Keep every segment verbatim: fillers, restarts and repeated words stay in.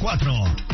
cuatro.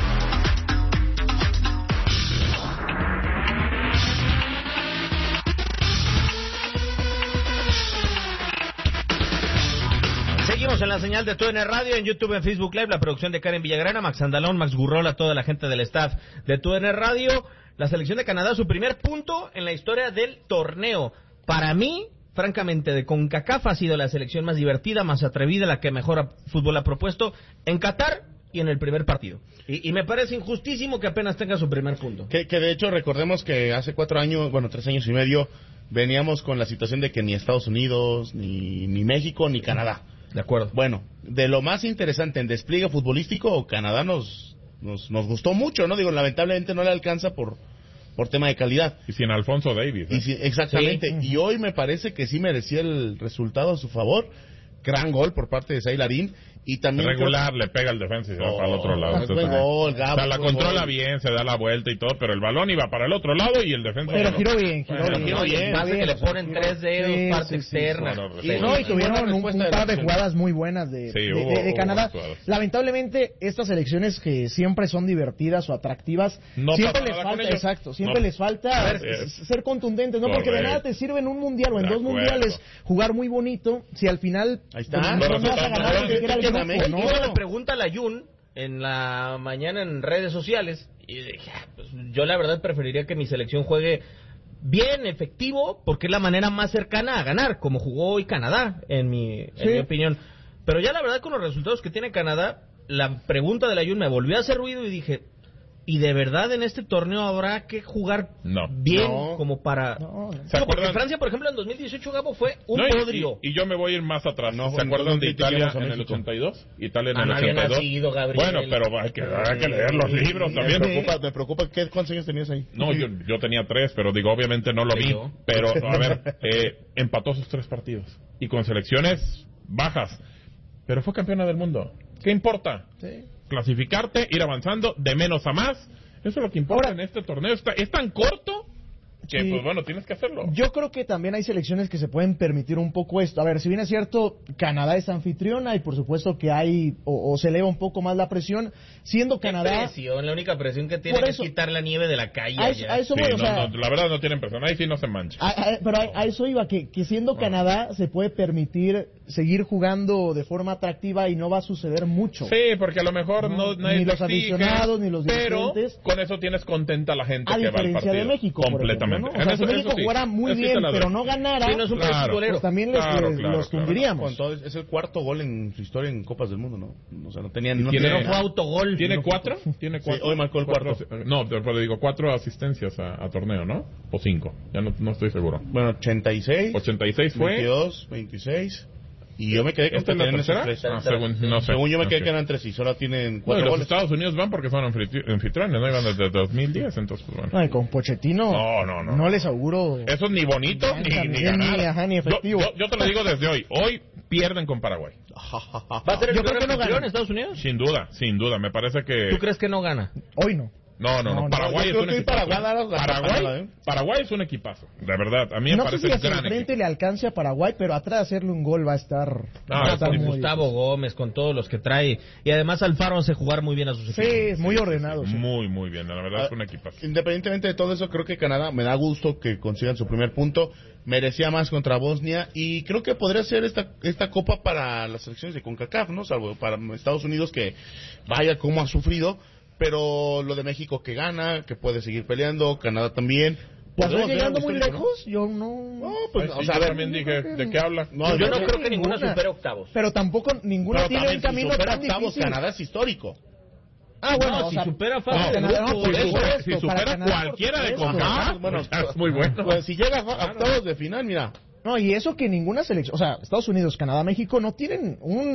Seguimos en la señal de T U D N Radio, en YouTube, en Facebook Live, la producción de Karen Villagrana, Max Andalón, Max Gurrola, toda la gente del staff de T U D N Radio. La selección de Canadá, su primer punto en la historia del torneo. Para mí, francamente, de CONCACAF ha sido la selección más divertida, más atrevida, la que mejor fútbol ha propuesto en Qatar y en el primer partido. Y, y me parece injustísimo que apenas tenga su primer punto. Que, que de hecho, recordemos que hace cuatro años, bueno, tres años y medio, veníamos con la situación de que ni Estados Unidos, ni, ni México, ni Canadá. De acuerdo. Bueno, de lo más interesante en despliegue futbolístico, Canadá nos, nos, nos gustó mucho, ¿no? Digo, lamentablemente no le alcanza por, por tema de calidad. Y sin Alfonso Davies. ¿eh? Y si, exactamente. Sí. Y hoy me parece que sí merecía el resultado a su favor. Gran gol por parte de Sailarín. Y también regular, creo... le pega el defensa y se va Oh, para el otro lado. es buen gol, Gabo, o sea, la buen controla gol. bien, se da la vuelta y todo, pero el balón iba para el otro lado y el defensa... Pero no. giró bien, giró Bueno, bien. Giró bien, Está pasa que le ponen tres dedos, Sí, parte sí, sí. externa. Bueno, Y, sí. no, y tuvieron Buena un, un respuesta de par de la jugadas muy buenas de, Sí, de, hubo- de- de hubo Canadá. jugadas. Lamentablemente, estas selecciones que siempre son divertidas o atractivas, No siempre pasa les nada con falta, ellos. exacto, siempre No. les falta A ver, s- es- ser contundentes, ¿no? Porque de correcto. nada te sirve en un mundial o en De dos acuerdo. mundiales jugar muy bonito si al final Ahí está. pues, Los no vas a resultados ganar no ni siquiera el queda grupo, México. ¿no? Uno le pregunta a la Jun en la mañana en redes sociales y dije, ah, pues, yo la verdad preferiría que mi selección juegue bien, efectivo, porque es la manera más cercana a ganar, como jugó hoy Canadá, en mi, en Sí. mi opinión. Pero ya la verdad con los resultados que tiene Canadá, la pregunta de la Jun me volvió a hacer ruido y dije, ¿y de verdad en este torneo habrá que jugar No. bien No. como para... No, no. ¿Se No, porque acuerdan? Francia, por ejemplo, en dos mil dieciocho, Gabo, fue un No, y- podrio. Y, y yo me voy a ir más atrás. No, ¿Se acuerdan de no Italia critiquemos a en el México. ochenta y dos? Italia en Ah, el no había ochenta y dos. nacido, Gabriel. Bueno, pero hay que, hay que leer los libros Me también. preocupa, me preocupa. ¿qué, ¿Cuántos años tenías ahí? No, yo, yo tenía tres, pero digo, obviamente no lo vi. Yo. Pero, a ver, eh, empató sus tres partidos. Y con selecciones bajas. Pero fue campeona del mundo. ¿Qué importa? Sí. Clasificarte, ir avanzando, de menos a más. Eso es lo que importa Ahora- en este torneo. Está, es tan corto que, Sí. pues bueno, tienes que hacerlo. Yo creo que también hay selecciones que se pueden permitir un poco esto. A ver, si bien es cierto, Canadá es anfitriona y por supuesto que hay o, o se eleva un poco más la presión, siendo ¿Qué Canadá... presión? La única presión que tiene Por es eso- quitar la nieve de la calle. A eso, allá. a eso Sí, voy, o no, sea, no, la verdad no tienen presión. Ahí sí no se mancha. a- a- pero a, a eso iba, que, que siendo Canadá se puede permitir seguir jugando de forma atractiva y no va a suceder mucho. Sí, porque a lo mejor no, No, nadie ni te los exige, aficionados, ni los pero dirigentes. con eso tienes contenta a la gente A que va al diferencia partido. de México, por completamente. ejemplo, ¿no? O sea, En si eso- México eso sí. jugara muy Eso sí te bien, la doy. pero no ganara, Sí, no es un país Claro. futbolero. pues también les, Claro, les- claro, los claro. tundiríamos. Con todo, es el cuarto gol en su historia en Copas del Mundo, ¿no? O sea, no tenían... No tiene- tenían No fue nada. autogol. ¿Tiene No. cuatro? ¿Tiene Sí, cuatro? hoy marcó el Cuatro cuarto. asi- No, te- pero digo, cuatro asistencias a, a torneo, ¿no? O cinco. Ya no, no estoy seguro. Bueno, ochenta y seis, ochenta y seis fue. veintidós, veintiséis... Y yo me quedé con ¿Esta que es la tenían esos tercera? tres. Ah, según, no sé. Según yo me quedé Ok. que eran tres y solo tienen No, cuatro y los goles. Estados Unidos van porque son anfitri- anfitriones, ¿no? Iban desde dos mil diez, entonces, pues bueno. No, y con Pochettino No, no, no. les auguro... Eso es ni bonito Ni- ni, ni ni- ganar. ni- ajá, ni efectivo. Yo, yo- yo te lo digo desde hoy. Hoy pierden con Paraguay. ¿Va a ser el Yo creo peor que no anfitrión gana. en Estados Unidos? Sin duda, sin duda. Me parece que... ¿Tú crees que no gana? Hoy no. No, no, no. No, no, Paraguay yo es creo un que equipazo. Paraguay va a dar la Paraguay, tapada, ¿eh? Paraguay es un equipazo. De verdad. A mí me No sé parece si hacia el gran frente equipo. le alcance a Paraguay, pero atrás de hacerle un gol va a estar... Ah, va a estar sí, muy Gustavo Gómez, con todos los que trae. Y además Alfaro hace jugar muy bien a sus difícil. equipos. Sí, es muy ordenado. sí. Muy, muy bien. La verdad es un equipazo. Independientemente de todo eso, creo que Canadá me da gusto que consigan su primer punto. Merecía más contra Bosnia y creo que podría ser esta esta copa para las selecciones de CONCACAF, ¿no? Salvo para Estados Unidos, que vaya cómo ha sufrido, pero lo de México que gana, que puede seguir peleando, Canadá también. ¿Las Podemos ves ver llegando algo muy histórico, lejos? Yo no... ¿no? No, pues, Ay, o sí, sea, a yo ver, también dije, ¿de qué habla? No, yo yo no creo creo que ninguna ninguna. supere octavos. Pero tampoco ninguna pero tiene también un si camino supera tan octavos, difícil. Canadá es histórico. Ah, bueno, No, o si sea, supera para fase de Canadá, grupos, por si supuesto, supera, si para supera Canadá, por cualquiera de supuesto. CONCACAF, Bueno, pues ya es muy bueno. Pues si llega a octavos de final, mira. No, y eso que ninguna selección, o sea, Estados Unidos, Canadá, México no tienen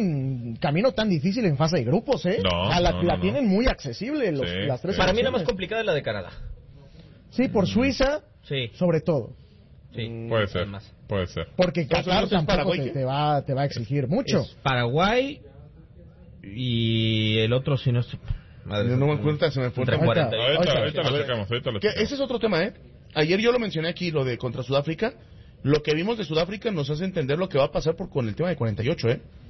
un camino tan difícil en fase de grupos, ¿eh? No, a la, no, la no, tienen muy accesible los, Sí, las tres sí. Para mí la más selecciones. complicada es la de Canadá. Sí, por Suiza, Sí, sobre todo. sí. Puede ser, Además. puede ser. Porque Estados Qatar Unidos es tampoco Paraguay, te, ¿qué? te va, te va a exigir mucho. Es Paraguay y el otro, si no es... Madre No me mía. acuerdo, se me fue. Entre Ahorita- cuarenta y ocho. Ahorita, ahorita, ahorita a lo ver, checamos, ahorita lo Que checamos. ese es otro tema, ¿eh? Ayer yo lo mencioné aquí, lo de contra Sudáfrica. Lo que vimos de Sudáfrica nos hace entender lo que va a pasar por con el tema de cuarenta y ocho, ¿eh?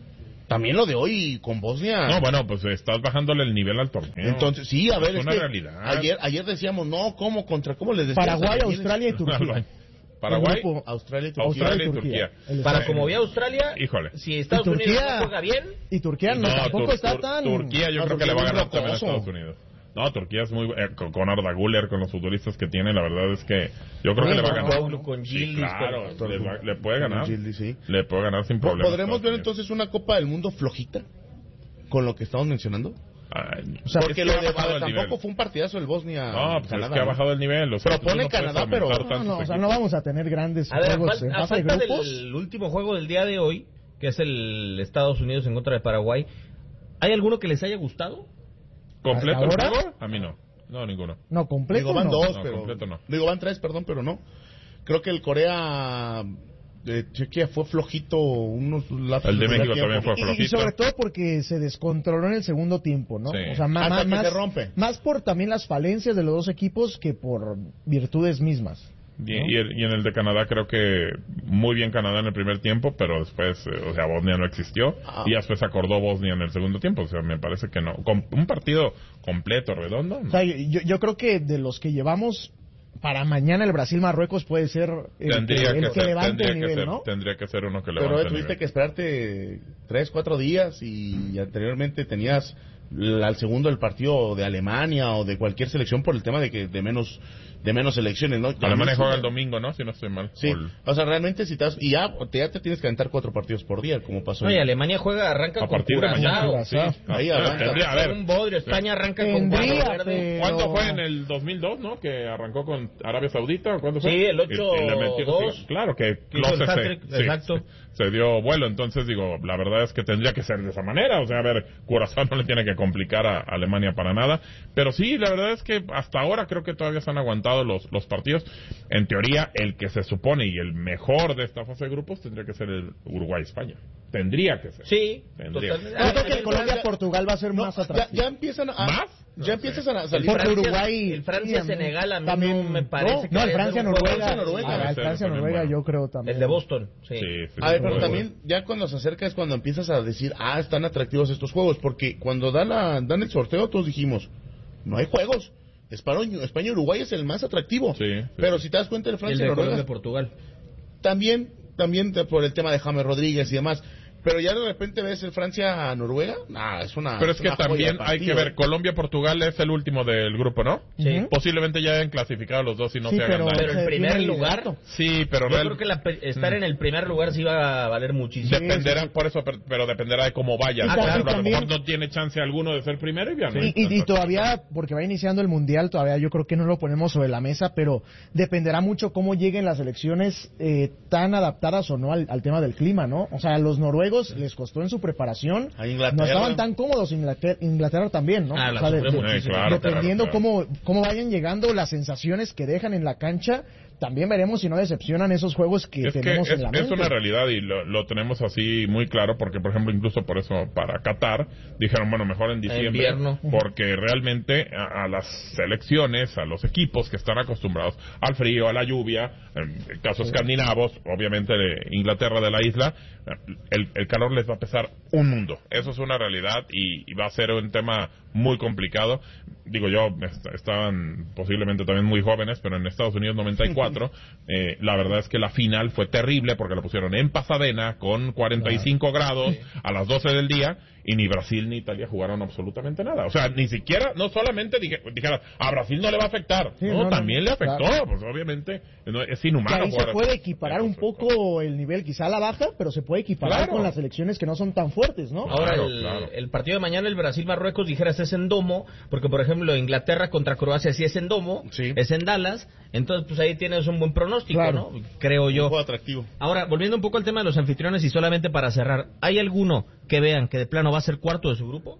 También lo de hoy con Bosnia. No, bueno, pues estás bajándole el nivel al torneo. Entonces, sí, a ver, es es una que realidad. Ayer, ayer decíamos, no, ¿cómo? ¿Contra cómo les decías? Paraguay, Australia y Turquía. Paraguay, grupo, Australia y Turquía. Australia y Turquía. El- Para como vio Australia, Híjole. si Estados Y Turquía- Unidos no juega bien, Y Turquía no, No, tampoco Tur- está Tur- tan... Turquía yo No, creo que Turquía le va a es muy ganar también a rocoso. Estados Unidos. No, Turquía es muy... eh, con, con Arda Güler, con los futbolistas que tiene, la verdad es que yo creo Sí, que le va a con ganar. Paulu, con Sí, Gildis, claro, con- le, va- le puede Con ganar. Gildis, sí. Le puede ganar sin problema. ¿Podremos ver entonces una Copa del Mundo flojita? Con lo que estamos mencionando. Ay, O sea, Porque es lo que ha de bajado el tampoco nivel. fue un partidazo el Bosnia. No, pues Canadá, es que ha ¿no? bajado el nivel. O sea, Pero tú pone no puedes Canadá, pero- aumentar No, tantos no, o sea, equipos. no vamos a tener grandes a ver, a, juegos fal- en a fase de falta grupos. del último juego del día de hoy, que es el Estados Unidos en contra de Paraguay, ¿hay alguno que les haya gustado? ¿Completo el ¿Hasta ahora? juego? A mí no. No, ninguno. No, completo Digo, van no. dos, No, pero... completo no. Digo, van tres, perdón, pero no. Creo que el Corea de Chequia fue flojito unos lapsos. El de primer México tiempo. también fue Y- Y, flojito. sobre todo porque se descontroló en el segundo tiempo, ¿no? Sí. O sea, ma- Hasta ma- que más, se rompe. más por también las falencias de los dos equipos que por virtudes mismas. Y, y el- y en el de Canadá creo que muy bien Canadá en el primer tiempo, pero después, eh, o sea, Bosnia no existió Ah. y después acordó Bosnia en el segundo tiempo. O sea, me parece que no. Con un partido completo, redondo. no. O sea, yo, yo creo que de los que llevamos para mañana el Brasil-Marruecos puede ser el, tendría que, el que, que ser, levante tendría, el que nivel, ser ¿no? tendría que ser uno que Pero levante eh, el tuviste nivel. que esperarte tres, cuatro días y anteriormente tenías l- al segundo el partido de Alemania o de cualquier selección por el tema de que de menos de menos selecciones, ¿no? Alemania Sí, juega el domingo, ¿no? Si no estoy mal. Sí, O el- o sea, realmente si te has, y ya te, ya te tienes que aventar cuatro partidos por día, como pasó. No, y hoy. Alemania juega, arranca A con partir de mañana. Curazao. Sí. Ahí Ah, arranca. tendría- a ver, Un bodrio, España arranca Tendría, con Cabo Verde. pero- ¿cuándo fue en el dos mil dos, no? Que arrancó con Arabia Saudita, ¿o cuándo fue? Sí, el ocho Y- y le metió- dos. sí, claro, que Que hizo el Klose se, hat-trick, sí, exacto. se- se dio vuelo. Entonces, digo, la verdad es que tendría que ser de esa manera. O sea, a ver, Curazao no le tiene que complicar a Alemania para nada. Pero sí, la verdad es que hasta ahora creo que todavía se han aguantado los, los partidos. En teoría, el que se supone y el mejor de esta fase de grupos tendría que ser el Uruguay-España. Tendría que ser. Sí, Tendría. totalmente. Yo creo que Ah, el Colombia-Portugal va a ser No, más ya, atractivo. ya empiezan a, ¿Más? ya empiezas a salir. Porque Francia- Uruguay... el Francia-Senegal a mí no me no, parece que No, el vaya a ser un Francia-Noruega. juego. Francia-Noruega. Ah, el Debe ser Francia-Noruega también yo creo también. El de Boston, sí. Sí, sí, A ver, sí, pero sí. también ya cuando se acerca es cuando empiezas a decir, ah, están atractivos estos juegos, porque cuando dan, la, dan el sorteo todos dijimos, no hay juegos. España, España y Uruguay es el más atractivo. Sí, sí, pero sí. si te das cuenta el El Francia y de Noruega Colombia-Portugal. también, también te- por el tema de James Rodríguez y demás. Pero ya de repente ves el Francia-Noruega, nah, es una. Pero es es que una joya también de hay que partido. ver, Colombia-Portugal es el último del grupo, ¿no? Sí. Ujú. Posiblemente ya hayan clasificado los dos y no Sí, se hagan pero- daño. Pero en Se primer tiene el lugar, liderato. Sí, pero yo real- creo que la pe- estar Mm. en el primer lugar sí va a valer muchísimo. dependerá, sí, sí. por eso, pero, pero dependerá de cómo vaya. Y Por también- ejemplo, a lo mejor también- no tiene chance alguno de ser primero y ya no. Y, y- y todavía, porque va iniciando el Mundial, todavía yo creo que no lo ponemos sobre la mesa, pero dependerá mucho cómo lleguen las elecciones eh, tan adaptadas o no al, al tema del clima, ¿no? O sea, a los noruegos les costó en su preparación, A Inglaterra. no estaban tan cómodos, Inglaterra, Inglaterra también, ¿no? Ah, la O sea, de- sufrió de- muchísimo. Sí, claro, dependiendo claro, claro. Cómo, cómo vayan llegando las sensaciones que dejan en la cancha, también veremos si no decepcionan esos juegos que Es que tenemos es, en la es mente. una realidad y lo, lo tenemos así muy claro porque, por ejemplo, incluso por eso para Qatar dijeron, bueno, mejor en diciembre, invierno. porque realmente a, a las selecciones, a los equipos que están acostumbrados al frío, a la lluvia, en casos escandinavos, obviamente de Inglaterra, de la isla, el, el calor les va a pesar un mundo. Eso es una realidad y, y va a ser un tema muy complicado. Digo yo, est- estaban posiblemente también muy jóvenes, pero en Estados Unidos noventa y cuatro, eh, la verdad es que la final fue terrible porque la pusieron en Pasadena con cuarenta y cinco grados a las doce del día y ni Brasil ni Italia jugaron absolutamente nada. O sea, ni siquiera, no solamente dije, dijeran, a Brasil no le va a afectar. Sí, no, no, no, también le afectó. claro. Pues obviamente no, es Que inhumano ahí se jugar puede así. equiparar un Eso, poco el nivel, quizá a la baja, pero se puede equiparar Claro. con las selecciones que no son tan fuertes, ¿no? Ahora, Claro, el, claro. el partido de mañana, el Brasil-Marruecos, dijeras es en domo, porque por ejemplo Inglaterra contra Croacia sí es en domo, Sí. es en Dallas, entonces pues ahí tienes un buen pronóstico, Claro. ¿no? Creo Un yo. juego atractivo. Ahora, volviendo un poco al tema de los anfitriones y solamente para cerrar, ¿hay alguno que vean que de plano va a ser cuarto de su grupo?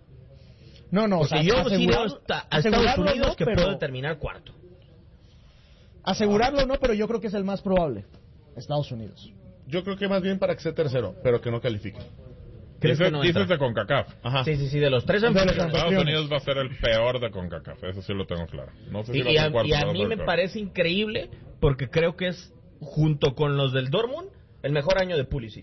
No, no, o Porque sea, yo sí veo asegurar- hasta- a Estados asegurarlo Unidos no, que pero- puede terminar cuarto. Asegurarlo no, pero yo creo que es el más probable. Estados Unidos. Yo creo que más bien para que sea tercero, pero que no califique. ¿Crees Dices, que no dices entra? de CONCACAF. Ajá. Sí, sí, sí, de los tres De los anfitriones. Estados Campeones. Unidos va a ser el peor de CONCACAF, eso sí lo tengo claro. No sé si Y, va a y ser a, cuarto, y a pero va mí ser me peor. parece increíble porque creo que es, junto con los del Dortmund, el mejor año de Pulisic.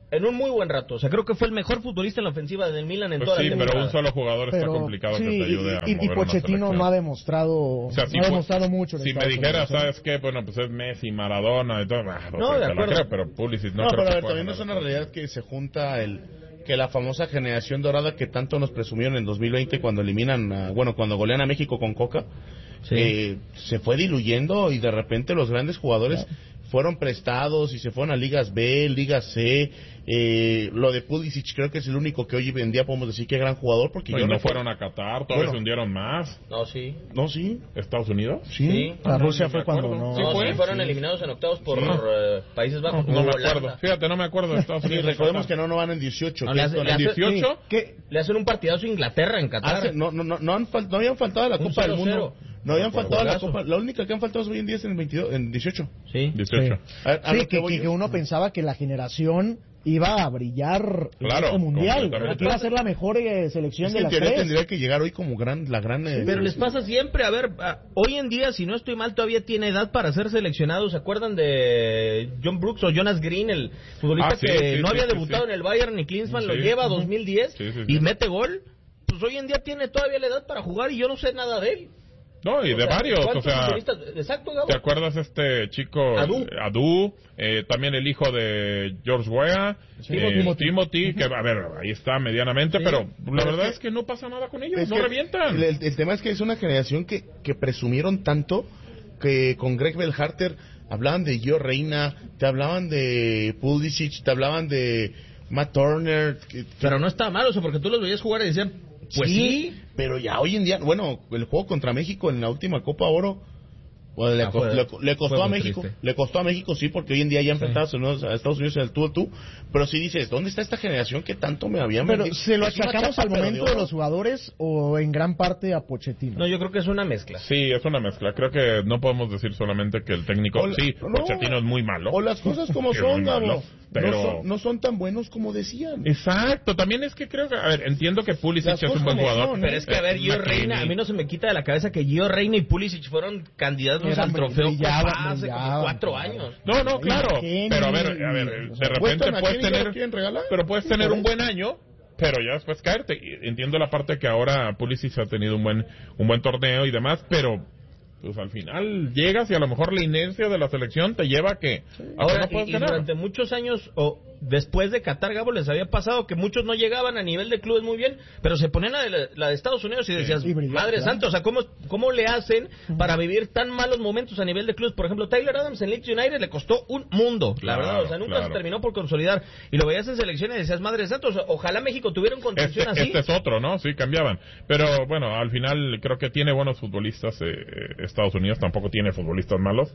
en un muy buen rato. O sea, creo que fue el mejor futbolista en la ofensiva del Milan en Pues toda sí, la pero temporada. un solo jugador está Pero, complicado sí, que te ayude a y, y, mover y una Pochettino selección. no ha demostrado, O sea, si no ha fue- demostrado mucho. en Si me Estados dijeras, Unidos, ¿eh? ¿sabes qué? Bueno, pues es Messi, Maradona y todo. Ah, no, No, sé, de te la acuerdo. creo, pero Pulisic no, No, creo pero a que ver, pueda también ganar es una la realidad que se junta el que la famosa generación dorada que tanto nos presumieron en dos mil veinte cuando eliminan, a- bueno, cuando golean a México con Coca, Sí. eh, se fue diluyendo y de repente los grandes jugadores fueron prestados y se fueron a ligas B, ligas C. Eh, lo de Pulisic creo que es el único que hoy en día podemos decir que es gran jugador porque No, yo y no recuerdo- fueron a Qatar, todavía Bueno. se hundieron más. No, sí. No, sí, ¿Estados Unidos? sí. Sí. La no, Rusia no fue me cuando acuerdo. no. Sí, No, fue. sí, fueron Sí. eliminados en octavos por Sí. eh, Países Bajos. No, no me Holanda. acuerdo. Fíjate, no me acuerdo de Estados Sí, Unidos. recordemos que no, no van en dieciocho. No, que le es hace- con le el hace- dieciocho. ¿Qué? Le hacen un partidazo a Inglaterra en Qatar. Hace- no, no, no, no, han fal- no habían faltado a la Un Copa del cero Mundo. cero. No habían Por faltado a la juegazo. Copa. La única que han faltado hoy en día es en el veintidós, en dieciocho. Sí. dieciocho. Sí. A- a Sí, lo que, voy que- yo- que uno pensaba que la generación iba a brillar en Claro, este mundial, completamente. que iba a ser la mejor eh, selección Es que de en las teoría tres. tendría que llegar hoy como gran, la gran... eh, Pero les pasa siempre, a ver, a- hoy en día, si no estoy mal, todavía tiene edad para ser seleccionado. ¿Se acuerdan de John Brooks o Jonas Green, el futbolista Ah, sí, que sí, no sí, había sí, debutado sí. en el Bayern ni Klinsmann, lo Sí. lleva a Ujú. dos mil diez Sí, sí, y sí. mete gol? Pues hoy en día tiene todavía la edad para jugar y yo no sé nada de él. No, y O de sea, varios, o ¿cuántos sea... futbolistas? Exacto, Gabo. ¿Te acuerdas este chico Adu. Adu? Eh, también el hijo de George Weah, Sí. eh, Timothy. Timothy, que a ver, ahí está medianamente, Sí. pero la Pero verdad es es que no pasa nada con ellos, es no que revientan. El, el- el tema es que es una generación que, que presumieron tanto que con Greg Belharter hablaban de Gio Reina, te hablaban de Pulisic, te hablaban de Matt Turner. que- que- Pero no está mal, o sea, porque tú los veías jugar y decían, pues sí. pero ya hoy en día, bueno, el juego contra México en la última Copa Oro, pues, le, Ah, co- fue- le- le costó fue a muy México, triste. le costó a México sí, porque hoy en día ya Sí. enfrentados a Estados Unidos en el tú a tú, pero sí dices, ¿dónde está esta generación que tanto me había Pero vendido? ¿se lo Es una achacamos chapa, al pero momento de de oro. los jugadores o en gran parte a Pochettino? No, yo creo que es una mezcla. Sí, es una mezcla. Creo que no podemos decir solamente que el técnico, O la- sí, no, Pochettino es muy malo. O las cosas como Que es son, muy malo, Gabo. pero- No, son, no son tan buenos como decían. Exacto, también es que creo que, a ver, entiendo que Pulisic Las es un cosas buen como jugador. son, ¿eh? Pero es que, a ver, Eh, Gio McKinney. Reina, a mí no se me quita de la cabeza que Gio Reina y Pulisic fueron candidatos Eran al trofeo brillaban, Copa hace como brillaban, cuatro claro. años. No, no, claro. McKinney, Pero a ver, a ver, o de sea, repente ¿Puestan a puedes Kenny, ya tener, lo quieren regalar? pero puedes Sí, tener por un eso. buen año, pero ya después caerte. Y entiendo la parte que ahora Pulisic ha tenido un buen, un buen torneo y demás, pero pues al final llegas y a lo mejor la inercia de la selección te lleva a que, a que Ahora, no puedes y, y ganar. durante muchos años, o después de Qatar, Gabo, les había pasado que muchos no llegaban a nivel de clubes muy bien, pero se ponían a la, la de Estados Unidos y decías, Y brillar, madre claro. santa, o sea, ¿cómo, ¿cómo le hacen para vivir tan malos momentos a nivel de clubes? Por ejemplo, Tyler Adams en Leeds United le costó un mundo, la Claro, verdad, o sea, nunca claro. se terminó por consolidar. Y lo veías en selecciones y decías, madre santa, o sea, ojalá México tuviera un Este, contención así. este es otro, ¿no? Sí, cambiaban. Pero bueno, al final creo que tiene buenos futbolistas eh, Estados Unidos, tampoco tiene futbolistas malos.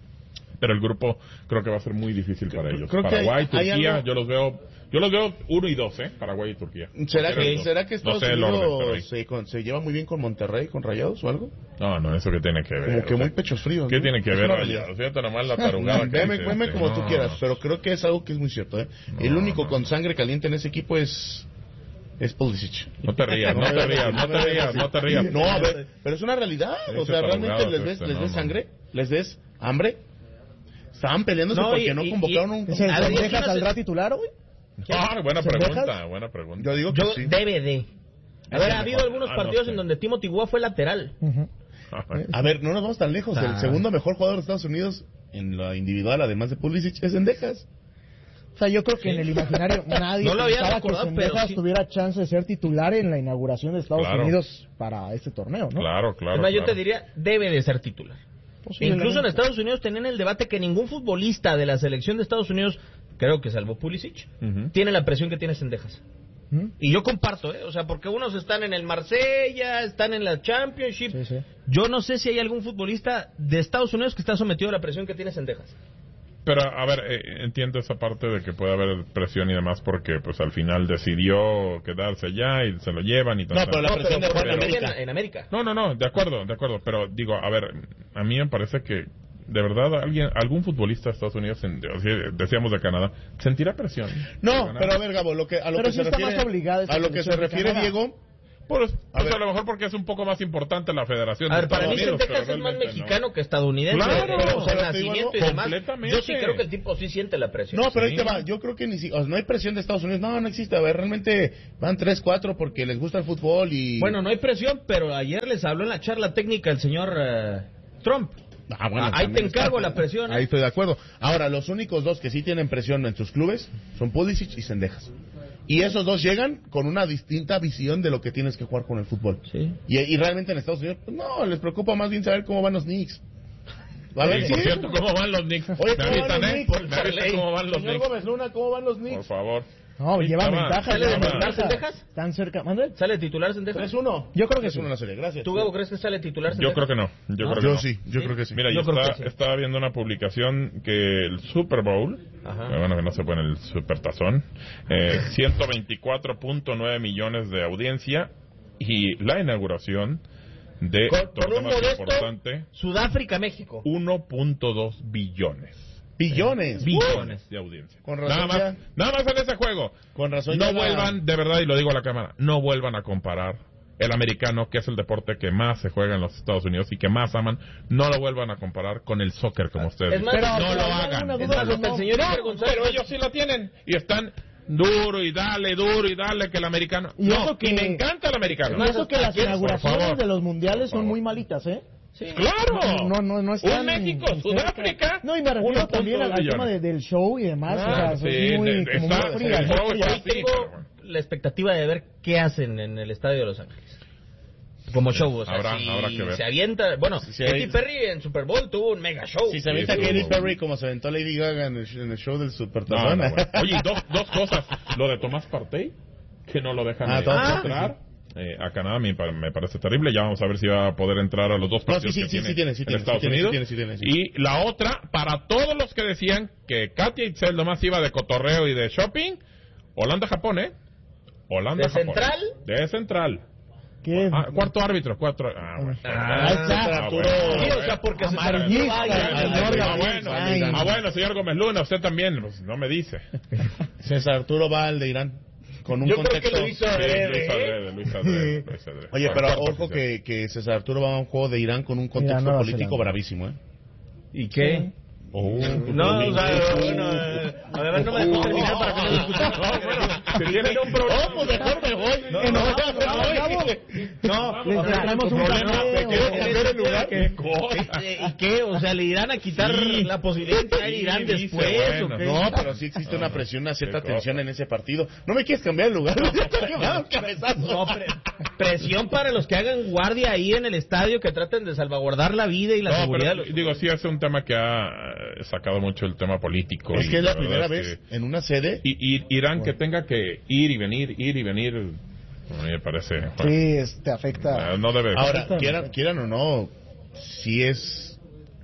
Pero el grupo creo que va a ser muy difícil para ellos. creo que Paraguay, hay- hay Turquía, algo- yo los veo, yo los veo uno y dos, ¿eh? Paraguay y Turquía. ¿Será Cualquiera de que, los ¿será dos. que No Estados sé el orden, pero Unidos ahí. se, con- se lleva muy bien con Monterrey, con Rayados o algo? No, no, eso que tiene que ver. Como que o sea, muy pechos fríos. ¿Qué ¿no? tiene que Es ver? una Allá? realidad. Fíjate nomás la tarugada que Veme, dice, veme este, como no. tú quieras, pero creo que es algo que es muy cierto. ¿eh? El No, único no. con sangre caliente en ese equipo es es Pulisic. No te rías, no te rías, no te rías, no te rías. No, a ver, pero es una realidad. Sí, O sea, se realmente tarugados, les ves, este, les no, ves no. sangre, les ves hambre. Estaban peleándose No, porque y- no y- convocaron y- un... ¿Se A ver, Sendejas imagínate- saldrá titular hoy? Ah, buena ¿Sendejas? pregunta, buena pregunta. Yo digo que Yo, sí. debe de. A ver, ha habido mejor. algunos Ah, no partidos sé. en donde Timothy Weah fue lateral. Ujú. A ver, no nos vamos tan lejos. El Ah. segundo mejor jugador de Estados Unidos en la individual, además de Pulisic, es Sendejas. O sea, yo creo que en el imaginario nadie No lo había pensaba que recordado, Sendejas pero sí. tuviera chance de ser titular en la inauguración de Estados Claro. Unidos para este torneo, ¿no? Claro, claro. Además, yo claro. te diría, debe de ser titular. Posiblemente. Incluso en Estados Unidos tenían el debate que ningún futbolista de la selección de Estados Unidos, creo que salvo Pulisic, Ujú. tiene la presión que tiene Sendejas. ¿Mm? Y yo comparto, ¿eh? O sea, porque unos están en el Marsella, están en la Championship. Sí, sí. Yo no sé si hay algún futbolista de Estados Unidos que está sometido a la presión que tiene Sendejas. Pero, a ver, eh, entiendo esa parte de que puede haber presión y demás porque, pues, al final decidió quedarse allá y se lo llevan y tal. No, pero la No, presión de pero jugar en porque América. en, en América. No, no, no, de acuerdo, de acuerdo. Pero, digo, a ver, a mí me parece que, de verdad, alguien, algún futbolista de Estados Unidos, en- o sea, decíamos de Canadá, sentirá presión. No, Ganar. pero a ver, Gabo, lo que, a lo Pero que sí se está refiere, más obligada esta a lo que se selección de refiere Canadá. Diego, Pues, A pues ver. a lo mejor porque es un poco más importante la Federación A de ver, para mí Estados Unidos, Sendejas pero es más realmente mexicano no. que estadounidense. Claro, eh, o sea, pero te digo nacimiento y algo, demás. completamente. Yo sí creo que el tipo sí siente la presión. No, pero ahí Sí. te va. Yo creo que ni si, o sea, no hay presión de Estados Unidos. No, no existe. A ver, realmente van tres, cuatro porque les gusta el fútbol y... Bueno, no hay presión, pero ayer les habló en la charla técnica el señor eh, Trump. Ah, bueno, Ah, ahí también te encargo está. la presión, ¿eh? Ahí estoy de acuerdo. Ahora, los únicos dos que sí tienen presión en sus clubes son Pulisic y Sendejas. Y esos dos llegan con una distinta visión de lo que tienes que jugar con el fútbol. Sí. Y, y realmente en Estados Unidos, pues, no, les preocupa más bien saber cómo van los Knicks. A ver, Y, sí. por cierto, ¿cómo van los Knicks? Oye, Me ¿cómo van avisan, los ¿eh? Knicks? Me avisan cómo van los Señor Knicks. Gómez Luna, ¿cómo van los Por Knicks? favor. No, Sí, llevan estaba- ventaja. ¿Sale de llevan titular ventaja. Sendejas? Están cerca. ¿Mande? ¿Sale titular Sendejas? tres uno. Yo creo que tres sí. uno la serie, gracias. ¿Tú, Gabo, crees que sale titular Yo Sendejas? creo que no. Yo ¿No? creo que Yo no. sí, yo ¿Sí? creo que sí. Mira, Yo yo, creo estaba, que sí. estaba viendo una publicación que el Super Bowl, Ajá. eh, bueno, que no se pone el Supertazón, eh, ciento veinticuatro punto nueve millones de audiencia y la inauguración de Con, con torneo un más modesto importante, Sudáfrica-México. uno punto dos billones. Billones. Billones. De audiencia. Con razón Nada más, ya- nada más en ese juego. Con razón No ya la- vuelvan, de verdad, y lo digo a la cámara, no vuelvan a comparar el americano, que es el deporte que más se juega en los Estados Unidos y que más aman, no lo vuelvan a comparar con el soccer como ustedes. Es más, dicen. pero- no lo pero hagan. una Es duda, más, hasta el no, señor no, Iker González. Pero ellos sí lo tienen y están duro y dale, duro y dale que el americano. Y no, eso que- y me encanta el americano. Y eso que las Por inauguraciones favor. de los mundiales Por son favor. muy malitas, ¿eh? Sí. ¡Claro! No, no, no están Un México, cerca. Sudáfrica. No, y me refiero uno punto también dos al, al tema billones. de- del show y demás. Ah, o sea, sí, es muy, de- como está- muy fría. el muy show fría. está- Hoy sí, tengo pero bueno. la expectativa de ver qué hacen en el estadio de Los Ángeles. Como show, o sea, Habrá- si habrá que ver. se avienta... Bueno, Si se Katy hay- Perry en Super Bowl tuvo un mega show. Si se avienta Sí, Katy sí, Perry como se aventó Lady Gaga en el, sh- en el show del Super No, Tazón. no, bueno. Oye, dos, dos cosas. Lo de Tomás Partey, que no lo dejan Ah, eh, Tomás entrar. Eh, a Canadá me, pa- me parece terrible. Ya vamos a ver si va a poder entrar a los dos No, partidos sí, sí, que sí, tiene sí tiene, sí en tiene, Estados sí tiene, sí Unidos. tiene, sí tiene, sí Y la otra, para todos los que decían que Katia Itzel nomás iba de cotorreo y de shopping, Holanda-Japón, ¿eh? Holanda-Japón. ¿De central? De central. ¿Qué es? Ah, cuarto árbitro, cuatro. Ah, bueno. Ah, ahí está. bueno. Sí, o sea, porque se Amarillista, Ay, ay, el ay, señor ay, Ah, Gabriel bueno, Sainz. ah, bueno, señor Gómez Luna, usted también, pues, no me dice. César Arturo va al de Irán. Con un Yo creo contexto... que lo hizo Sí, adrede, Luis ¿eh? Adrede, Luis Adrede, Luis Adrede. Oye, Bueno, pero cuarto ojo oficial. que, que César Arturo va a un juego de Irán con un contexto Nueva político Zelanda. bravísimo, ¿eh? ¿Y qué? Oh, No, o sea, bueno, eh, a ver, no me dejó terminar para que no me escuchen. Si tienen un problema, Oh, pues mejor me voy. No, Eh, no, no, no, bravo, no, Les o sea, traemos tu un problema, café, te o- quiero cambiar el lugar. Qué cosa. Este, ¿Y qué? O sea, ¿le irán a quitar Sí. la posibilidad de entrar a Sí, Irán dice, después? bueno, ¿O qué? No, pero sí existe una presión, una cierta Qué cosa. tensión en ese partido. ¿No me quieres cambiar el lugar? Me ha dado un cabezazo. No, pre- presión para los que hagan guardia ahí en el estadio, que traten de salvaguardar la vida y la No, seguridad. pero, digo, sí es un tema que ha eh, sacado mucho el tema político. Es y que es la verdad primera es vez que- en una sede. Y, y Irán que tenga que ir y venir, ir y venir, a mí me parece... bueno, Sí, es- te afecta. eh, no debe... Ahora, Exactamente. quieran, quieran o no, sí es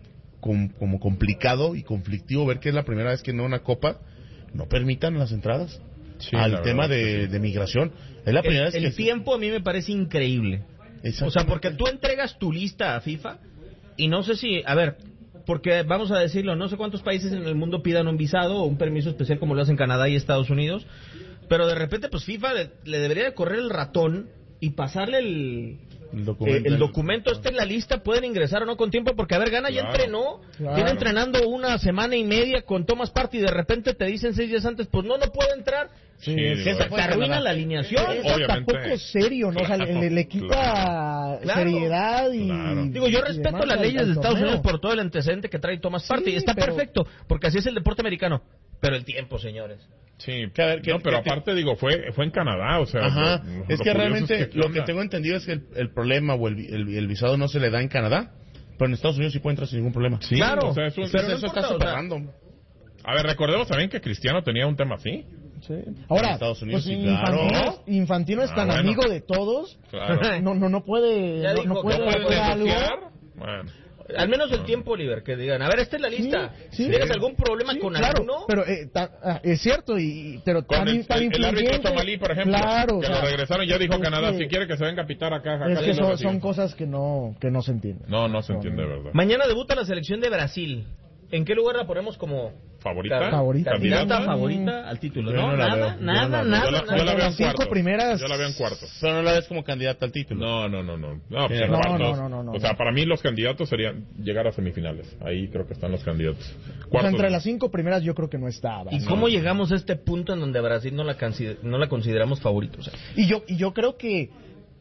com- como complicado y conflictivo ver que es la primera vez que en una copa no permitan las entradas Sí, la al verdad tema es que de, sí. de migración. Es la primera el, vez el que... tiempo a mí me parece increíble. O sea, porque tú entregas tu lista a FIFA y no sé si, a ver, porque vamos a decirlo, no sé cuántos países en el mundo pidan un visado o un permiso especial como lo hacen Canadá y Estados Unidos, pero de repente pues FIFA le, le debería de correr el ratón y pasarle el... El Eh, documento. el documento está en la lista, pueden ingresar o no con tiempo, porque a ver, Gana ya Claro. entrenó, Claro. tiene entrenando una semana y media con Thomas Partey y de repente te dicen seis días antes, pues no, no puede entrar, Sí, Sí, es- digo, se eh, te arruina la alineación. es hasta Obviamente. poco serio, ¿no? O sea, le, le- le quita Claro. seriedad y... Claro. Digo, yo y respeto demás las al- leyes al de Estados torneo. Unidos por todo el antecedente que trae Thomas Sí, Partey, está pero- perfecto, porque así es el deporte americano, pero el tiempo, señores. Sí, Que a ver, que- no, pero que- aparte digo, fue fue en Canadá, o sea... Ajá, lo- lo es que curioso realmente es ¿qué lo que onda? tengo entendido es que el, el problema o el, vi- el, el visado no se le da en Canadá, pero en Estados Unidos sí puede entrar sin ningún problema. Sí, Claro, o sea, es un- pero Entonces, no eso importa, está o súper sea, random. A ver, recordemos también que Cristiano tenía un tema así. Sí. Ahora, En Estados Unidos, pues sí, claro. Infantino, es- Infantino es Ah, tan bueno. amigo de todos, Claro. no no no puede, Ya no, dijo no que puede no ¿Puede puede hacer algo. negociar? Bueno. Al menos el tiempo, Oliver, que digan, a ver, esta es la lista, Sí, sí. ¿tienes algún problema Sí, con claro, alguno? pero eh, ta- ah, es cierto, y pero Con tan, el, tan el- el árbitro influyente. somalí, por ejemplo, Claro, que o sea, lo regresaron, ya dijo es Canadá, que- si quiere que se venga a pitar acá, acá Es que sí lo son, reciben. son cosas que no que no se entienden. No, no se entiende, ¿verdad? Mañana debuta la selección de Brasil. ¿En qué lugar la ponemos como favorita. Claro. Favorita. Candidata favorita al título. Yo No, no la nada, veo. nada, Yo no la veo. nada. Yo la, nada. yo la veo en Las cinco cuartos. primeras- Yo la veo en cuartos. Pero no la ves como candidata al título. No, no, no, no. No, pues Sí, en no, cuartos. no, no, no, no, O sea, no. para mí los candidatos serían llegar a semifinales. Ahí creo que están los candidatos. O sea, Cuartos, entre no. las cinco primeras yo creo que no está. ¿Y Brasil. cómo llegamos a este punto en donde a Brasil no la, consider- no la consideramos favorita? O sea, Y yo, y yo creo que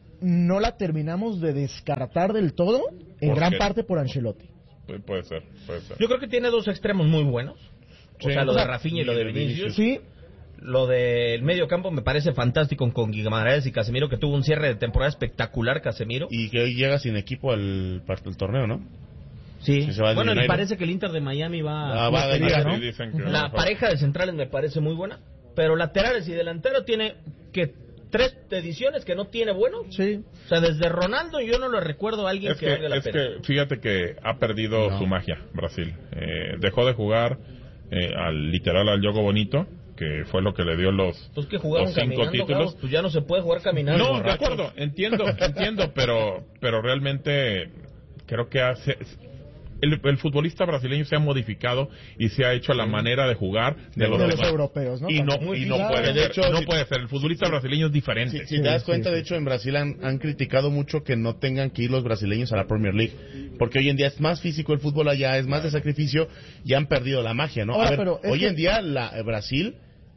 no la terminamos de descartar del todo, en ¿Por gran qué? parte por Ancelotti. Pu- Puede ser, puede ser. yo creo que tiene dos extremos muy buenos. O Sí. sea, lo O de sea, Rafinha y lo de y de Vinicius. Sí, Lo del medio campo me parece fantástico con Guimaraes y Casemiro, que tuvo un cierre de temporada espectacular, Casemiro. Y que hoy llega sin equipo al, al torneo, ¿no? Sí. Sí, se va al Bueno, y United. parece que el Inter de Miami va... Ah, va a quería, ganar, ¿no? Sí, dicen que La mejor. pareja de centrales me parece muy buena, pero laterales y delantero tiene que tres ediciones que no tiene buenos. sí. O sea, desde Ronaldo yo no lo recuerdo a alguien Es que, que, valga la es pena. que fíjate que ha perdido No. su magia Brasil. Eh, dejó de jugar eh, al literal al juego bonito, que fue lo que le dio los, Pues que jugaron los cinco caminando, títulos. Gabo, pues ya no se puede jugar caminando. No, de borrachos. acuerdo, entiendo, entiendo, pero, pero realmente creo que hace, el, el futbolista brasileño se ha modificado y se ha hecho a la manera de jugar de, De los, De los demás. europeos, ¿no? Y no, Muy y no claro. puede De ser, hecho, no si- puede ser. El futbolista brasileño es diferente. Si, si te das Sí, cuenta, sí, de sí. hecho, en Brasil han, han criticado mucho que no tengan que ir los brasileños a la Premier League. Porque hoy en día es más físico el fútbol allá, es más de sacrificio y han perdido la magia, ¿no? Ahora, a ver, pero es hoy que- en día la, eh, Brasil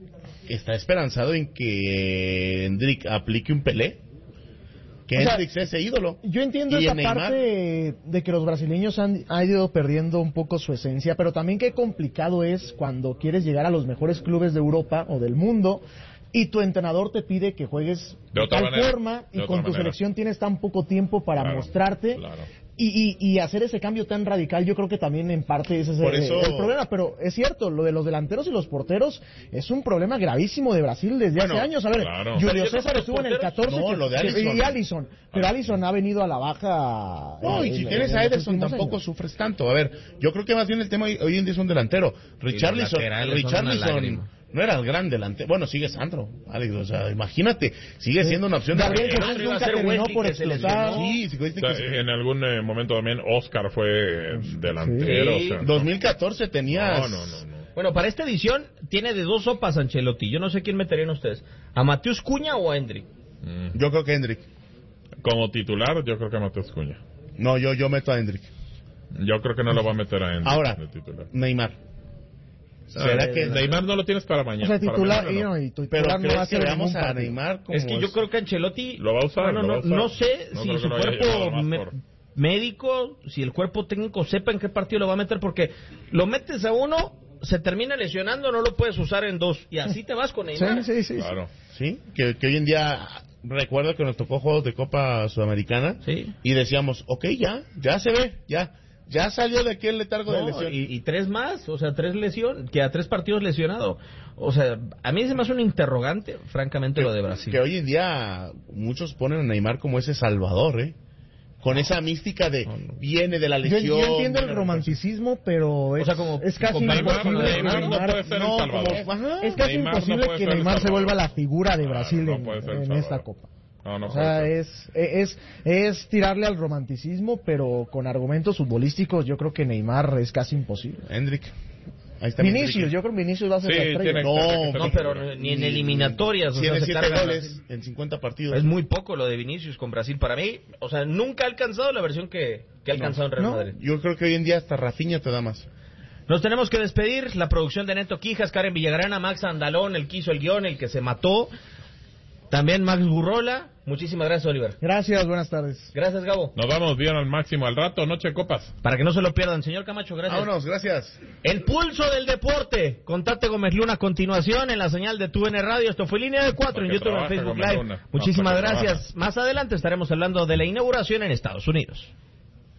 está esperanzado en que Hendrik aplique un Pelé. Que O sea, Hendrik sea ese ídolo. Yo entiendo Y esa en Neymar, parte de que los brasileños han, han ido perdiendo un poco su esencia, pero también qué complicado es cuando quieres llegar a los mejores clubes de Europa o del mundo y tu entrenador te pide que juegues De de otra tal manera, forma y de con otra tu manera. selección tienes tan poco tiempo para Claro, mostrarte. claro. Y, y, y hacer ese cambio tan radical, yo creo que también en parte ese es Por el, eso- el problema. Pero es cierto, lo de los delanteros y los porteros es un problema gravísimo de Brasil desde Bueno, hace años. A ver, claro. Julio Pero yo creo César que los estuvo en el porteros- catorce no, que- lo de que- Alisson. y Alisson. Pero Alisson ha venido a la baja. No, y en- si en- tienes en a los Ederson últimos tampoco años. sufres tanto. A ver, yo creo que más bien el tema hoy, hoy en día es un delantero. Richarlison, laterales son una Richarlison lágrima. no era el gran delantero. Bueno, sigue Sandro, Alex, o sea, imagínate, sigue siendo una opción de Gabriel delantero. Jesús iba a nunca ser terminó Wesley por que se explotar. lesionó. Sí, sí, O dice sea, que sí. en algún eh, momento también Oscar fue eh, delantero. Sí. o sea, dos mil catorce tenías... no, no, no, no. Bueno, para esta edición tiene de dos sopas Ancelotti. Yo no sé quién meterían ustedes. ¿A Mateus Cuña o a Hendrik? Mm. Yo creo que Hendrik. Como titular, yo creo que Mateus Cuña. No, yo, yo meto a Hendrik. Yo creo que no lo va a meter a Hendrik Ahora, de titular. Neymar. ¿Será Ah, que Neymar no lo tienes para O mañana? sea, para titular, mañana y no. no, y Pero titular no va a ¿crees que ser veamos ningún a partido. Neymar como Es que yo creo que Ancelotti Lo va a usar, bueno, lo va a no, usar. no sé No si creo su que lo haya llevado cuerpo más me- por- médico, si el cuerpo técnico sepa en qué partido lo va a meter, porque lo metes a uno, se termina lesionando, no lo puedes usar en dos y así te vas con Neymar. Sí, sí, sí. Claro. Sí, que, que hoy en día recuerdo que nos tocó juegos de Copa Sudamericana Sí. y decíamos, ok, ya, ya se ve, ya, ya salió de aquel letargo de No, lesión. y, y tres más, o sea, tres lesiones, que a tres partidos lesionado. O sea, a mí se me hace un interrogante, francamente, lo de Brasil. Que hoy en día muchos ponen a Neymar como ese salvador, ¿eh? Con esa mística de viene de la Yo, lesión. yo entiendo el viene- romanticismo, pero es, O sea, como- es casi como Neymar, imposible que Neymar no puede ser el no, salvador. como- ajá. es casi Neymar no imposible puede que ser el Neymar se salvador. vuelva la figura de Ah, Brasil no en, puede ser el en salvador. esta copa. No, no O puede sea, ser. es, es, es tirarle al romanticismo, pero con argumentos futbolísticos yo creo que Neymar es casi imposible. Hendrik. Ahí está mi Vinicius, Hendrik. yo creo que Vinicius va a ser Sí, la estrella. tiene- No, tiene que ser No, la pero figura. ni en eliminatorias, o sea, Tiene se siete carga goles en cincuenta partidos. Es muy poco lo de Vinicius con Brasil para mí. O sea, nunca ha alcanzado la versión que, que ha alcanzado en Real No. Madrid. Yo creo que hoy en día hasta Rafinha te da más. Nos tenemos que despedir. La producción de Neto Quijas, Karen Villagrana, Max Andalón, el que hizo el guión, el que se mató. También Max Gurrola. Muchísimas gracias, Oliver. Gracias, buenas tardes. Gracias, Gabo. Nos vamos bien al máximo al rato, noche de copas. Para que no se lo pierdan, señor Camacho, gracias. Vámonos, gracias. El pulso del deporte. Contate Gómez Luna a continuación en la señal de Tu N Radio. Esto fue Línea de Cuatro en Porque YouTube y en trabaja Facebook Gómez Live. Luna. No, Muchísimas porque gracias. Más adelante estaremos hablando de la inauguración en Estados Unidos.